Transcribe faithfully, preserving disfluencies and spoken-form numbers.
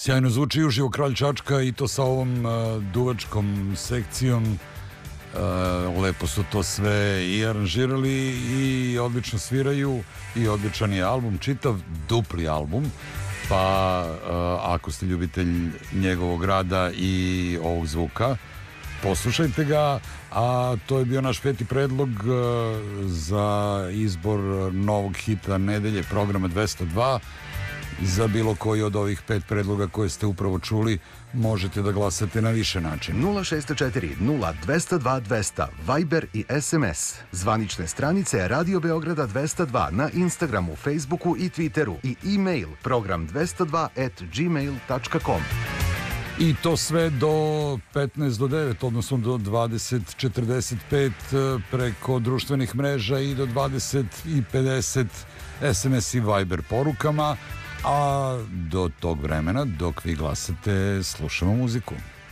Sjajno zvuči uživo Kralj Čačka i to sa ovom uh, duvačkom sekcijom. Uh, lepo su to sve i aranžirali i odlično sviraju i odličan je album, čitav dupli album. Pa uh, ako ste ljubitelj njegovog rada i ovog zvuka, poslušajte ga. A to je bio naš peti predlog uh, za izbor novog hita nedelje programa dvesta dva. Za bilo koji od ovih pet predloga koje ste upravo čuli možete da glasate na više načina. nula šest četiri nula dvesta dva dvesta Viber i S M S. Zvanične stranice Radio Beograda dvesta dva na Instagramu, Facebooku i Twitteru i e-mail program dvesta dva at gmail dot com. I to sve do petnaest do devet, odnosno do dvadeset četrdeset pet preko društvenih mreža i do dvadeset pedeset S M S i Viber porukama. A do tog vremena, dok vi glasate, slušamo muziku.